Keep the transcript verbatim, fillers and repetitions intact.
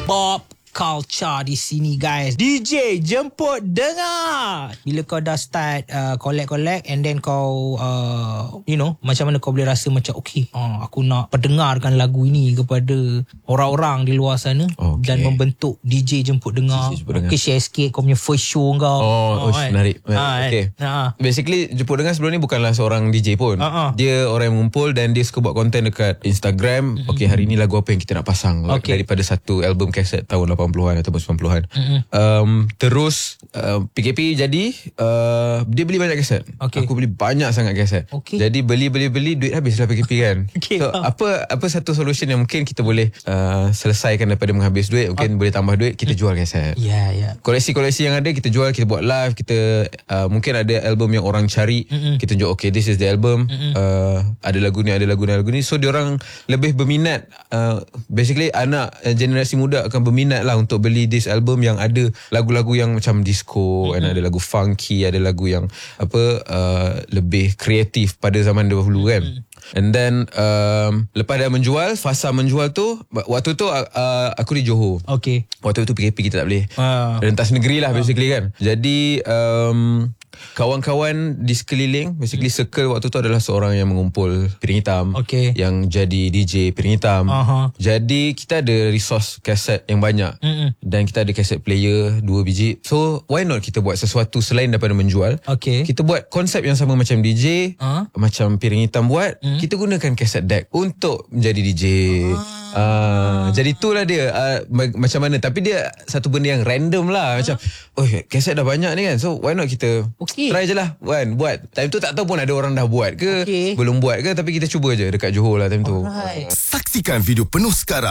Pop culture di sini guys. D J jemput dengar. Bila kau dah start uh, collect-collect and then kau uh, you know, macam mana kau boleh rasa macam okay, uh, aku nak perdengarkan lagu ini kepada orang-orang di luar sana, okay, dan membentuk D J jemput dengar. D J jemput dengar. Okay, share sikit kau punya first show kau. Oh, oh kan? menarik. Ha, Okay. Ha. Basically jemput dengar sebelum ni bukanlah seorang D J pun. Ha-ha. Dia orang yang mengumpul dan dia suka buat konten dekat Instagram. Mm-hmm. Okay, hari ni lagu apa yang kita nak pasang, okay, daripada satu album kaset tahun lapan puluhan ataupun sembilan puluhan. Mm-hmm. um, Terus uh, P K P jadi uh, dia beli banyak kaset, okay. Aku beli banyak sangat kaset, okay. Jadi beli-beli-beli duit habislah P K P kan. Okay. So apa apa satu solution yang mungkin kita boleh uh, selesaikan daripada menghabis duit, mungkin okay, boleh tambah duit, kita jual kaset. Ya, yeah, ya. Yeah. Koleksi-koleksi yang ada kita jual, kita buat live, kita uh, mungkin ada album yang orang cari, mm-hmm, kita tunjuk okay, this is the album, mm-hmm, uh, ada lagu ni, ada lagu ni, lagu ni. So diorang lebih berminat, uh, basically anak uh, generasi muda akan berminat lah untuk beli this album yang ada lagu-lagu yang macam disco, mm-hmm, dan ada lagu funky, ada lagu yang apa uh, lebih kreatif pada zaman dahulu kan. Mm-hmm. And then um, lepas dah menjual, fasa menjual tu, waktu tu uh, aku di Johor. Okay. Waktu tu P K P kita tak boleh, uh. rentas negeri lah, uh. basically kan. Jadi um, kawan-kawan di sekeliling, basically circle waktu tu adalah seorang yang mengumpul piring hitam, okay, yang jadi D J piring hitam. Uh-huh. Jadi kita ada resource kaset yang banyak, mm-mm, dan kita ada kaset player dua biji. So why not kita buat sesuatu selain daripada menjual, okay, kita buat konsep yang sama macam D J, uh. macam piring hitam buat, mm. kita gunakan kaset deck untuk menjadi D J. uh. Uh, jadi itulah dia, uh, macam mana, tapi dia satu benda yang random lah, uh. macam oh kaset dah banyak ni kan, so why not kita, okay, try je lah kan, buat. Time tu tak tahu pun ada orang dah buat ke, okay, belum buat ke, tapi kita cuba je dekat Johor lah time tu. Alright. Saksikan video penuh sekarang